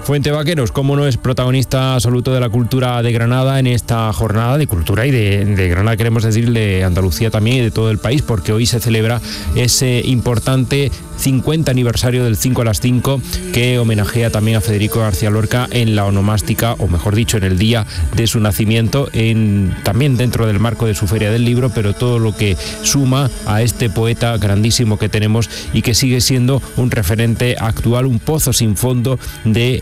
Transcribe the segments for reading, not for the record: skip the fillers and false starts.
Fuentevaqueros, como no, es protagonista absoluto de la cultura de Granada en esta jornada de cultura y de Granada, queremos decir, de Andalucía también y de todo el país, porque hoy se celebra ese importante 50 aniversario del 5 a las 5 que homenajea también a Federico García Lorca en la onomástica, o mejor dicho, en el día de su nacimiento, también dentro del marco de su Feria del Libro, pero todo lo que suma a este poeta grandísimo que tenemos y que sigue siendo un referente actual, un pozo sin fondo de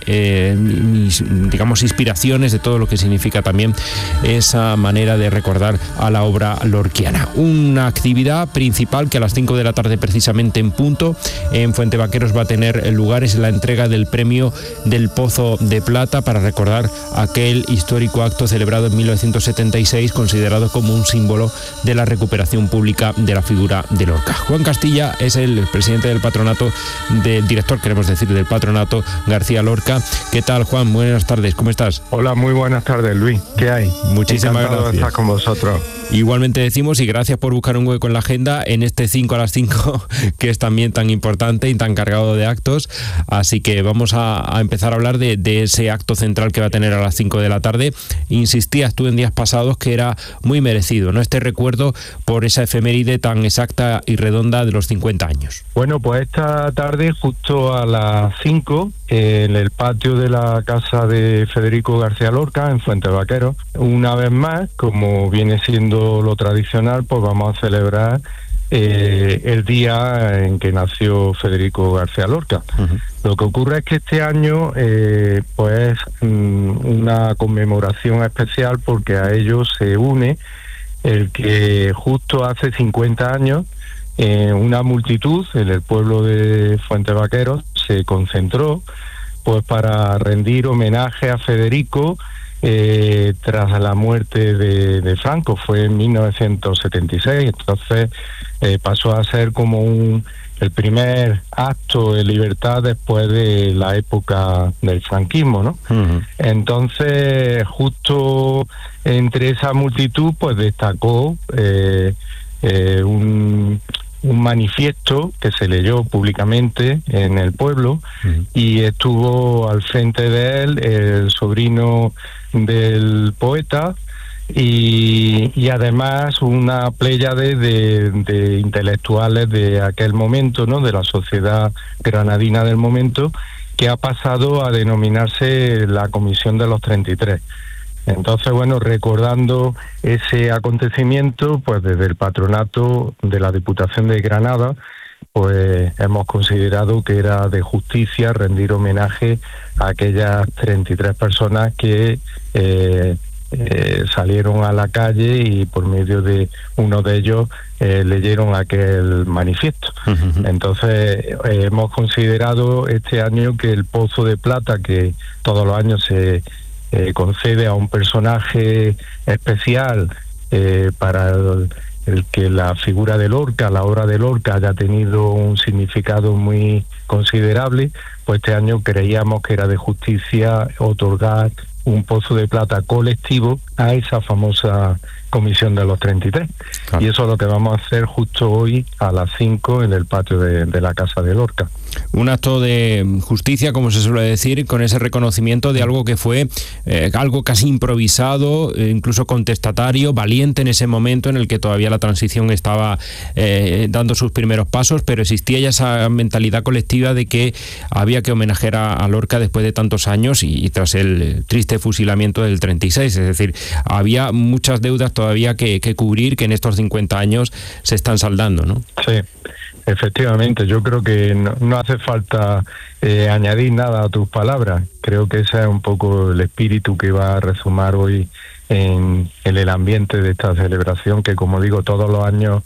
digamos, inspiraciones, de todo lo que significa también esa manera de recordar a la obra lorquiana. Una actividad principal que a las 5 de la tarde, precisamente en punto, en Fuentevaqueros va a tener lugar, es la entrega del premio del Pozo de Plata para recordar aquel histórico acto celebrado en 1976, considerado como un símbolo de la recuperación pública de la figura de Lorca. Juan Castilla es el presidente del patronato, del director, queremos decir, del patronato García Lorca. ¿Qué tal, Juan? Buenas tardes, ¿cómo estás? Hola, muy buenas tardes, Luis. ¿Qué hay? Muchísimas Encantado gracias. de estar con vosotros. Igualmente decimos, y gracias por buscar un hueco en la agenda en este 5 a las 5, que es también tan importante y tan cargado de actos. Así que vamos a empezar a hablar de ese acto central que va a tener a las 5 de la tarde. Insistías tú en días pasados que era muy merecido, ¿no?, este recuerdo por esa efeméride tan exacta y redonda de los 50 años. Bueno, pues esta tarde, justo a las 5, en el patio de la casa de Federico García Lorca, en Fuentevaqueros, una vez más, como viene siendo lo tradicional, pues vamos a celebrar el día en que nació Federico García Lorca. Uh-huh. Lo que ocurre es que este año pues una conmemoración especial, porque a ello se une el que justo hace 50 años una multitud en el pueblo de Fuentevaqueros se concentró pues para rendir homenaje a Federico tras la muerte de Franco. Fue en 1976, entonces pasó a ser como el primer acto de libertad después de la época del franquismo, ¿no? Uh-huh. Entonces, justo entre esa multitud, pues destacó un manifiesto que se leyó públicamente en el pueblo. Uh-huh. Y estuvo al frente de él el sobrino del poeta y además una pléyade de intelectuales de aquel momento, ¿no?, de la sociedad granadina del momento, que ha pasado a denominarse la Comisión de los 33. Entonces, bueno, recordando ese acontecimiento, pues desde el patronato de la Diputación de Granada, pues hemos considerado que era de justicia rendir homenaje a aquellas 33 personas que salieron a la calle y por medio de uno de ellos leyeron aquel manifiesto. Uh-huh. Entonces hemos considerado este año que el Pozo de Plata, que todos los años se concede a un personaje especial para el que la figura de Lorca, la obra de Lorca, haya tenido un significado muy considerable, pues este año creíamos que era de justicia otorgar un Pozo de Plata colectivo a esa famosa Comisión de los 33. Claro. Y eso es lo que vamos a hacer justo hoy a las 5 en el patio de la Casa de Lorca. Un acto de justicia, como se suele decir, con ese reconocimiento de algo que fue algo casi improvisado, incluso contestatario, valiente en ese momento en el que todavía la transición estaba dando sus primeros pasos, pero existía ya esa mentalidad colectiva de que había que homenajear a Lorca después de tantos años y tras el triste fusilamiento del 36. Es decir, había muchas deudas todavía que cubrir, que en estos 50 años se están saldando, ¿no? Sí. Efectivamente, yo creo que no hace falta añadir nada a tus palabras. Creo que ese es un poco el espíritu que va a resumar hoy en el ambiente de esta celebración, que, como digo, todos los años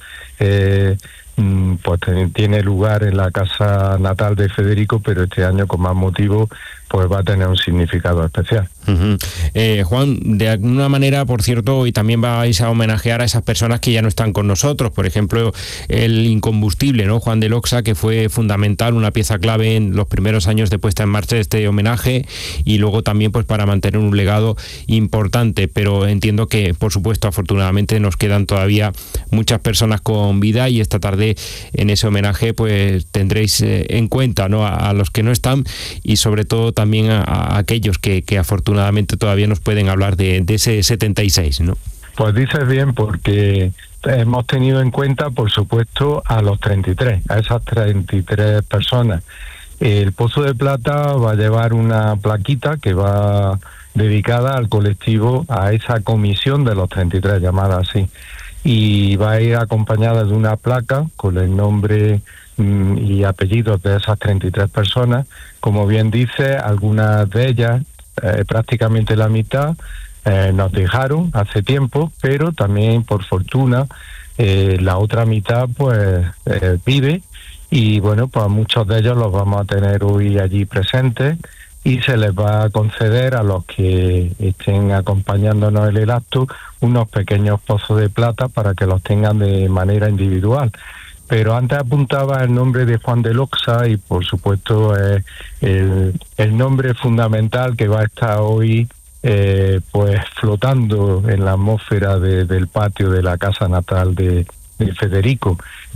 pues tiene lugar en la casa natal de Federico, pero este año con más motivo pues va a tener un significado especial. Juan, de alguna manera, por cierto, hoy también vais a homenajear a esas personas que ya no están con nosotros. Por ejemplo, el incombustible, ¿no? Juan del Oxa, que fue fundamental, una pieza clave en los primeros años de puesta en marcha de este homenaje, y luego también pues para mantener un legado importante. Pero entiendo que, por supuesto, afortunadamente nos quedan todavía muchas personas con vida, y esta tarde en ese homenaje pues tendréis en cuenta, ¿no?, a los que no están, y sobre todo también a aquellos que afortunadamente todavía nos pueden hablar de ese 76, ¿no? Pues dices bien, porque hemos tenido en cuenta, por supuesto, a los 33, a esas 33 personas. El Pozo de Plata va a llevar una plaquita que va dedicada al colectivo, a esa comisión de los 33, llamada así, y va a ir acompañada de una placa con el nombre y apellidos de esas 33 personas. Como bien dice, algunas de ellas, prácticamente la mitad, nos dejaron hace tiempo, pero también, por fortuna, la otra mitad pues vive, y bueno, pues muchos de ellos los vamos a tener hoy allí presentes, y se les va a conceder a los que estén acompañándonos en el acto unos pequeños pozos de plata para que los tengan de manera individual. Pero antes apuntaba el nombre de Juan del Oxa, y por supuesto el nombre fundamental que va a estar hoy pues flotando en la atmósfera del patio de la casa natal de Federico.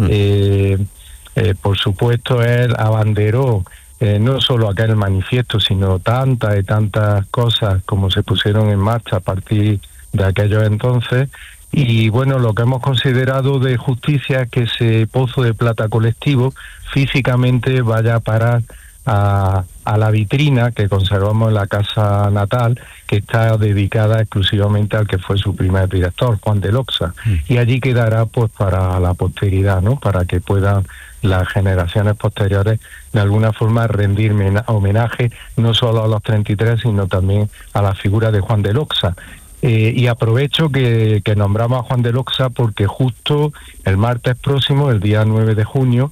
Por supuesto, él abanderó no solo aquel manifiesto, sino tantas y tantas cosas como se pusieron en marcha a partir de aquellos entonces. Y bueno, lo que hemos considerado de justicia es que ese pozo de plata colectivo físicamente vaya a parar a la vitrina que conservamos en la casa natal, que está dedicada exclusivamente al que fue su primer director, Juan del Oxa, y allí quedará pues para la posteridad, ¿no?, para que puedan las generaciones posteriores de alguna forma rendirme homenaje no solo a los 33, sino también a la figura de Juan del Oxa. Y aprovecho que nombramos a Juan del Oxa porque justo el martes próximo, el día 9 de junio,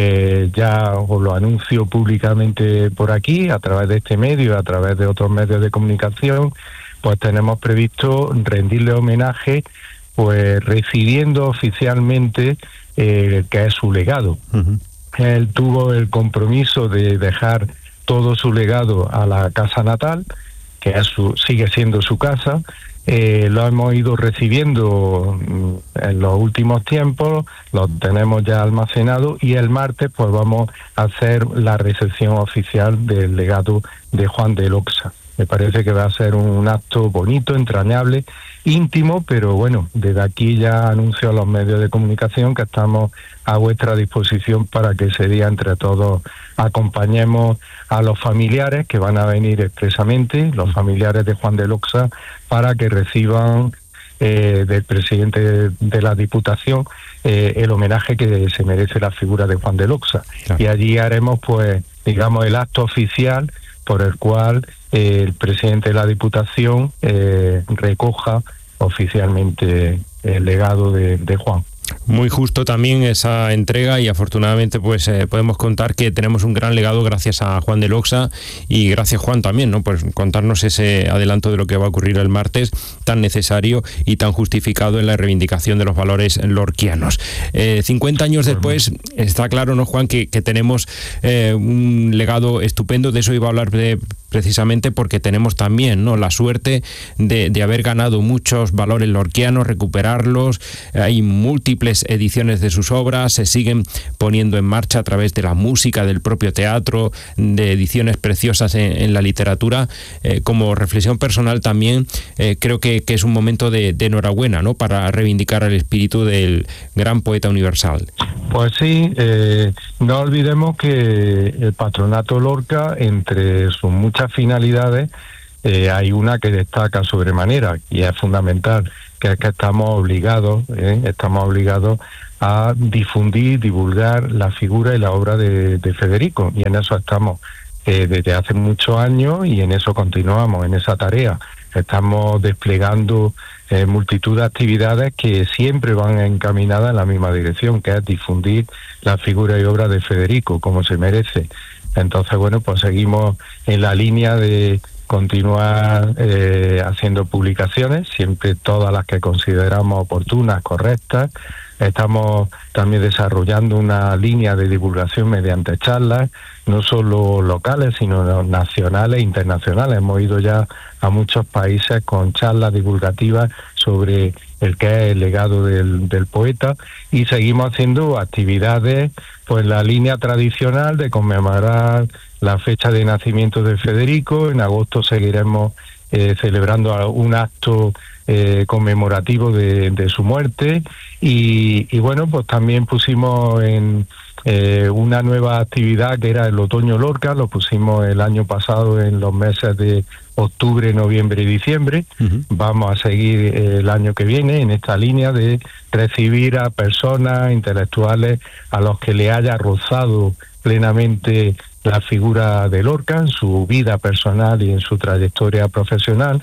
ya os lo anuncio públicamente por aquí, a través de este medio, a través de otros medios de comunicación, pues tenemos previsto rendirle homenaje, pues recibiendo oficialmente que es su legado. Él tuvo el compromiso de dejar todo su legado a la casa natal, que es sigue siendo su casa. Lo hemos ido recibiendo en los últimos tiempos, lo tenemos ya almacenado, y el martes pues vamos a hacer la recepción oficial del legado de Juan del Oxa. Me parece que va a ser un acto bonito, entrañable, íntimo, pero bueno, desde aquí ya anuncio a los medios de comunicación que estamos a vuestra disposición para que ese día entre todos acompañemos a los familiares que van a venir expresamente, los familiares de Juan del Oxa, para que reciban del presidente de la Diputación el homenaje que se merece la figura de Juan del Oxa. Claro. Y allí haremos pues, digamos, el acto oficial por el cual el presidente de la Diputación recoja oficialmente el legado de Juan. Muy justo también esa entrega, y afortunadamente pues podemos contar que tenemos un gran legado gracias a Juan del Oxa, y gracias, Juan, también, ¿no?, pues contarnos ese adelanto de lo que va a ocurrir el martes, tan necesario y tan justificado en la reivindicación de los valores lorquianos. 50 años después, está claro, ¿no, Juan?, que tenemos un legado estupendo. De eso iba a hablar precisamente porque tenemos también, ¿no?, la suerte de haber ganado muchos valores lorquianos, recuperarlos. Hay múltiples ediciones de sus obras, se siguen poniendo en marcha a través de la música, del propio teatro, de ediciones preciosas en la literatura. Como reflexión personal también, creo que es un momento de enhorabuena, ¿no?, para reivindicar el espíritu del gran poeta universal. Pues sí, no olvidemos que el Patronato Lorca, entre sus muchas finalidades, hay una que destaca sobremanera y es fundamental, que es que estamos obligados a difundir, divulgar la figura y la obra de Federico, y en eso estamos desde hace muchos años, y en eso continuamos, en esa tarea. Estamos desplegando multitud de actividades que siempre van encaminadas en la misma dirección, que es difundir la figura y obra de Federico como se merece. Entonces, bueno, pues seguimos en la línea de continuar haciendo publicaciones, siempre todas las que consideramos oportunas, correctas. Estamos también desarrollando una línea de divulgación mediante charlas, no solo locales, sino nacionales e internacionales. Hemos ido ya a muchos países con charlas divulgativas sobre el que es el legado del poeta, y seguimos haciendo actividades, pues la línea tradicional de conmemorar la fecha de nacimiento de Federico. En agosto seguiremos celebrando un acto conmemorativo de su muerte, y bueno, pues también pusimos en una nueva actividad que era el Otoño Lorca. Lo pusimos el año pasado en los meses de octubre, noviembre y diciembre. Vamos a seguir el año que viene en esta línea de recibir a personas intelectuales a los que le haya rozado plenamente la figura de Lorca en su vida personal y en su trayectoria profesional.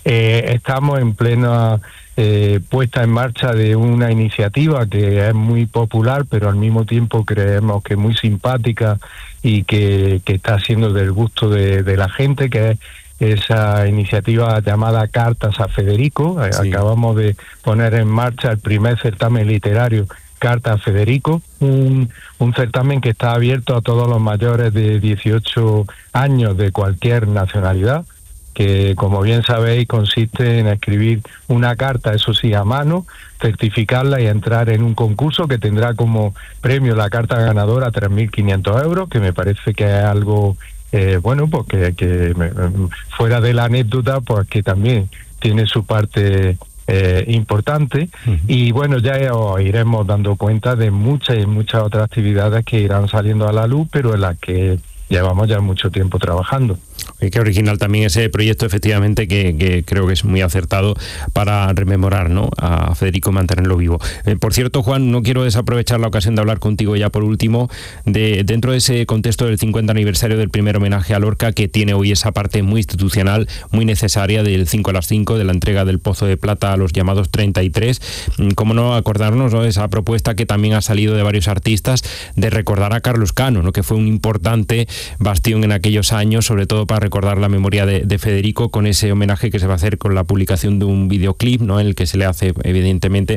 Estamos en plena puesta en marcha de una iniciativa que es muy popular, pero al mismo tiempo creemos que muy simpática y que está siendo del gusto de la gente, que es esa iniciativa llamada Cartas a Federico. Sí. Acabamos de poner en marcha el primer certamen literario Cartas a Federico, un certamen que está abierto a todos los mayores de 18 años de cualquier nacionalidad, que, como bien sabéis, consiste en escribir una carta, eso sí, a mano, certificarla y entrar en un concurso que tendrá como premio la carta ganadora 3.500 euros, que me parece que es algo, bueno, pues que fuera de la anécdota, pues que también tiene su parte importante. Y bueno, ya os iremos dando cuenta de muchas y muchas otras actividades que irán saliendo a la luz, pero en las que llevamos ya mucho tiempo trabajando. Qué original también ese proyecto, efectivamente, que creo que es muy acertado para rememorar, ¿no?, a Federico, mantenerlo vivo. Por cierto, Juan, no quiero desaprovechar la ocasión de hablar contigo ya por último, dentro de ese contexto del 50 aniversario del primer homenaje a Lorca, que tiene hoy esa parte muy institucional, muy necesaria, del 5 a las 5, de la entrega del Pozo de Plata a los llamados 33. ¿Cómo no acordarnos, ¿no?, de esa propuesta que también ha salido de varios artistas de recordar a Carlos Cano, ¿no?, que fue un importante bastión en aquellos años, sobre todo para recordar la memoria de Federico, con ese homenaje que se va a hacer con la publicación de un videoclip, ¿no?, en el que se le hace evidentemente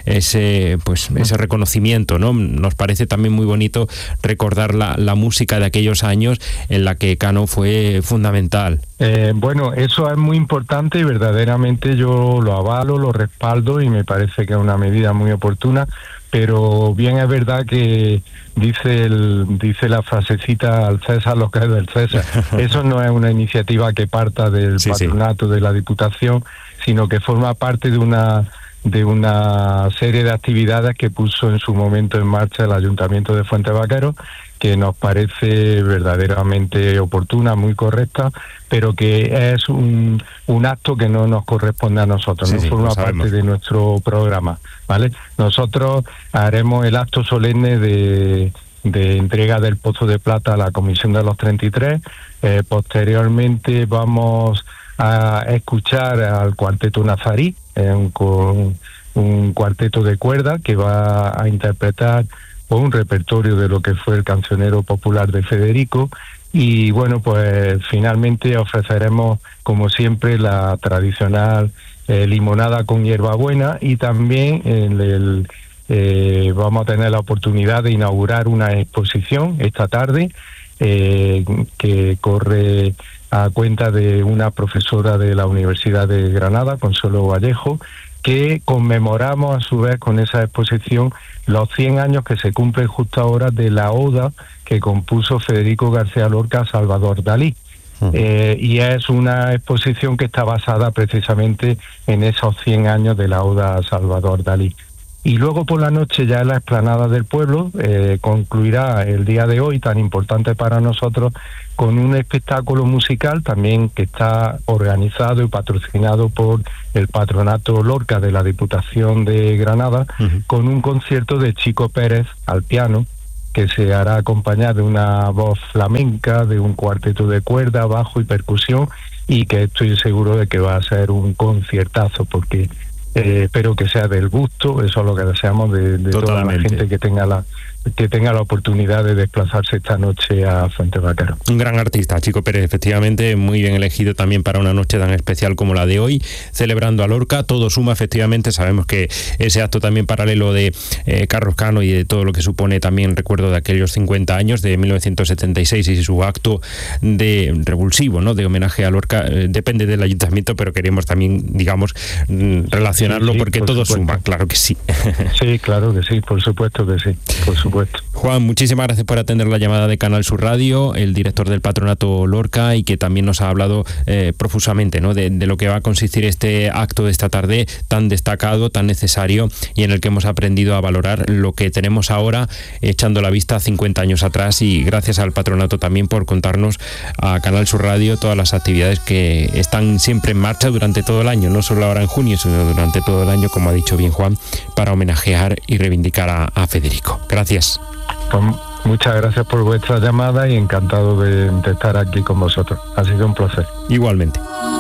ese reconocimiento, ¿no? Nos parece también muy bonito recordar la música de aquellos años en la que Cano fue fundamental. Bueno, eso es muy importante y verdaderamente yo lo avalo, lo respaldo, y me parece que es una medida muy oportuna, pero bien es verdad que dice la frasecita: al César lo que es del César. Eso no es una iniciativa que parta del patronato de la Diputación, sino que forma parte de una serie de actividades que puso en su momento en marcha el Ayuntamiento de Fuentevaqueros, que nos parece verdaderamente oportuna, muy correcta, pero que es un acto que no nos corresponde a nosotros, no forma parte de nuestro programa, ¿vale? Nosotros haremos el acto solemne de entrega del Pozo de Plata a la Comisión de los 33. Posteriormente vamos a escuchar al Cuarteto Nazarí, con un cuarteto de cuerda que va a interpretar un repertorio de lo que fue el cancionero popular de Federico. Y bueno, pues finalmente ofreceremos, como siempre, la tradicional limonada con hierbabuena, y también vamos a tener la oportunidad de inaugurar una exposición esta tarde que corre a cuenta de una profesora de la Universidad de Granada, Consuelo Vallejo, que conmemoramos a su vez con esa exposición los 100 años que se cumplen justo ahora de la oda que compuso Federico García Lorca a Salvador Dalí. Y es una exposición que está basada precisamente en esos 100 años de la oda a Salvador Dalí. Y luego por la noche, ya en la explanada del pueblo, concluirá el día de hoy, tan importante para nosotros, con un espectáculo musical también que está organizado y patrocinado por el Patronato Lorca de la Diputación de Granada, con un concierto de Chico Pérez al piano, que se hará acompañar de una voz flamenca, de un cuarteto de cuerda, bajo y percusión, y que estoy seguro de que va a ser un conciertazo, porque espero que sea del gusto. Eso es lo que deseamos de toda la gente que tenga que tenga la oportunidad de desplazarse esta noche a Fuentevaqueros. Un gran artista, Chico Pérez, efectivamente, muy bien elegido también para una noche tan especial como la de hoy, celebrando a Lorca. Todo suma, efectivamente. Sabemos que ese acto también paralelo de Carlos Cano y de todo lo que supone también recuerdo de aquellos 50 años de 1976 y su acto de revulsivo, ¿no?, de homenaje a Lorca, depende del ayuntamiento, pero queremos también, digamos, relacionarlo porque por todo suma, claro que sí. Sí, claro que sí, por supuesto que sí, por supuesto. Juan, muchísimas gracias por atender la llamada de Canal Sur Radio, el director del Patronato Lorca, y que también nos ha hablado profusamente, ¿no?, de lo que va a consistir este acto de esta tarde tan destacado, tan necesario, y en el que hemos aprendido a valorar lo que tenemos ahora, echando la vista 50 años atrás, y gracias al Patronato también por contarnos a Canal Sur Radio todas las actividades que están siempre en marcha durante todo el año, no solo ahora en junio, sino durante todo el año, como ha dicho bien Juan, para homenajear y reivindicar a Federico. Gracias. Pues muchas gracias por vuestra llamada y encantado de estar aquí con vosotros. Ha sido un placer. Igualmente.